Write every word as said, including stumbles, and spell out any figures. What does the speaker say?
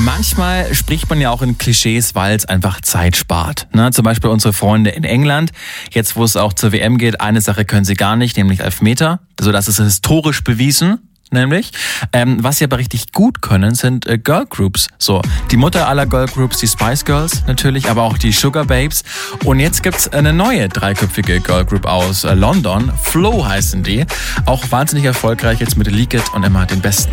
Manchmal spricht man ja auch in Klischees, weil es einfach Zeit spart. Ne? Zum Beispiel unsere Freunde in England. Jetzt, wo es auch zur W M geht, eine Sache können sie gar nicht, nämlich Elfmeter. Also das ist historisch bewiesen. Nämlich, ähm, was sie aber richtig gut können, sind äh, Girlgroups. So, die Mutter aller Girlgroups, die Spice Girls natürlich, aber auch die Sugar Babes. Und jetzt gibt's eine neue dreiköpfige Girlgroup aus äh, London. Flow heißen die. Auch wahnsinnig erfolgreich jetzt mit Leak It und immer den besten